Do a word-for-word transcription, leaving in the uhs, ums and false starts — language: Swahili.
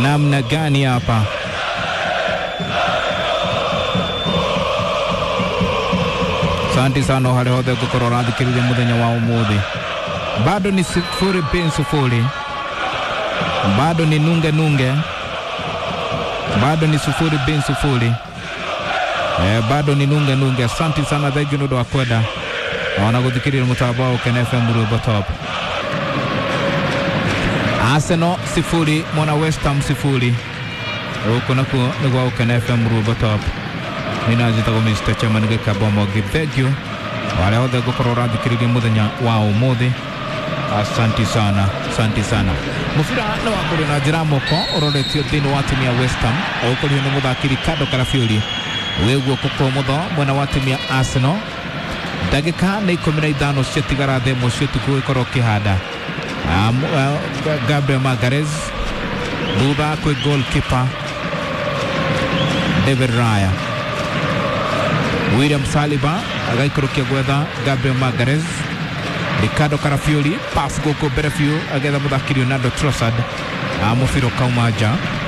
namna gani hapa. Asante sana hale hode kukorora dikiruje muthenya wa umuthi. Bado ni sifuri bin sufuri. Bado ni nunge nunge. Bado ni sufuri bin sufuri. Eh, bado ni nunge nunge. Asante sana thank you ndo akwenda. Wana kuthikirira mutambo wa Ken F M Rubo Top. Arsenal sifuri mwana West Ham sifuri. Huko nako ni kwa Ken F M Rubo Top. Mina zitago Mister Chairman geka bomo give thank you. Wale hode kukorora dikirire muthenya wa umuthi. Asante sana, asante sana. Mufira no akuri na jiramo ko ororetio thini wa timu ya West Ham. Okuri ni muthakiri Ricardo Calafiori. Weguo koko mutho mwana wa timu ya Arsenal. Dagika na ikumi na ithano ciatigara themo cio tuku ikoro kihanda. Um, uh, Gabriel Magalhaes thutha kwi goalkeeper David Raya. William Saliba agaikorokia gwetha Gabriel Magalhaes. Ricardo Calafiori pass goko Berefio agetha muthakiri Ronaldo Trossard. Amufiro kaumaja